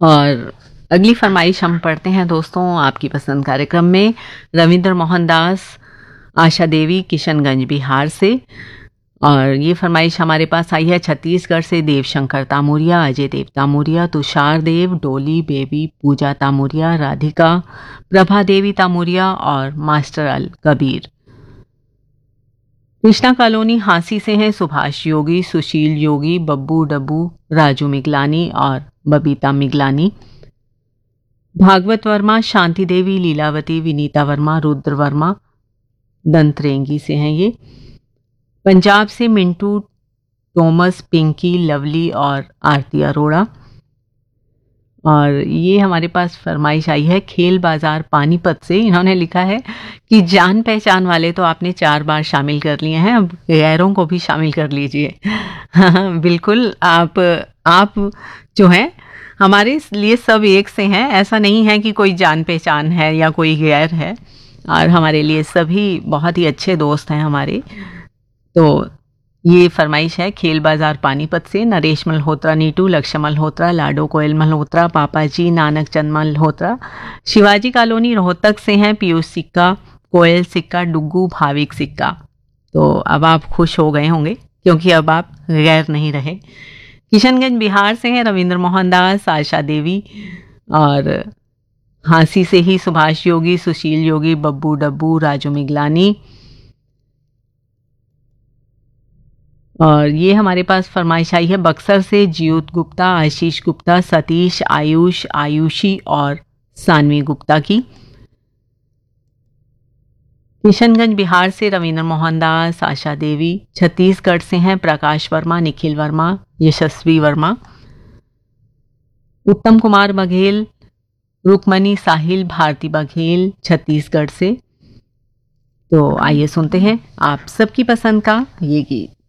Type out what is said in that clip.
और अगली फरमाइश हम पढ़ते हैं दोस्तों आपकी पसंद कार्यक्रम में। रविंद्र मोहन दास, आशा देवी, किशनगंज बिहार से। और ये फरमाइश हमारे पास आई है छत्तीसगढ़ से देवशंकर तामुरिया, अजय देव तामुरिया, तुषार देव, डोली बेबी, पूजा तामुरिया, राधिका, प्रभा देवी तामुरिया और मास्टर अल कबीर। कृष्णा कॉलोनी हांसी से हैं सुभाष योगी, सुशील योगी, बब्बू डब्बू, राजू मिगलानी और बबीता मिगलानी। भागवत वर्मा, शांति देवी, लीलावती, विनीता वर्मा, रुद्र वर्मा दंतरेंगी से हैं ये। पंजाब से मिंटू, टोमस, पिंकी, लवली और आरती अरोड़ा। और ये हमारे पास फरमाइश आई है खेल बाजार पानीपत से। इन्होंने लिखा है कि जान पहचान वाले तो आपने 4 बार शामिल कर लिए हैं, अब गैरों को भी शामिल कर लीजिए। हाँ, बिल्कुल। आप जो हैं हमारे लिए सब एक से हैं, ऐसा नहीं है कि कोई जान पहचान है या कोई गैर है। और हमारे लिए सभी बहुत ही अच्छे दोस्त हैं हमारे। तो ये फरमाइश है खेल बाजार पानीपत से। नरेश मल्होत्रा, नीटू, लक्ष्य मल्होत्रा, लाडो कोयल मल्होत्रा, पापा जी, नानक चंद मल्होत्रा। शिवाजी कॉलोनी रोहतक से हैं पीयूष सिक्का, कोयल सिक्का, डुग्गू, भाविक सिक्का। तो अब आप खुश हो गए होंगे क्योंकि अब आप गैर नहीं रहे। किशनगंज बिहार से हैं रविंद्र मोहन दास, आशा देवी। और हांसी से ही सुभाष योगी, सुशील योगी, बब्बू डब्बू, राजू मिगलानी। और ये हमारे पास फरमाइश आई है बक्सर से जियोत गुप्ता, आशीष गुप्ता, सतीश, आयुष, आयुषी और सानवी गुप्ता की। किशनगंज बिहार से रविंद्र मोहन दास, आशा देवी। छत्तीसगढ़ से हैं प्रकाश वर्मा, निखिल वर्मा, यशस्वी वर्मा। उत्तम कुमार बघेल, रुकमणी साहिल, भारती बघेल छत्तीसगढ़ से। तो आइए सुनते हैं आप सबकी पसंद का ये गीत।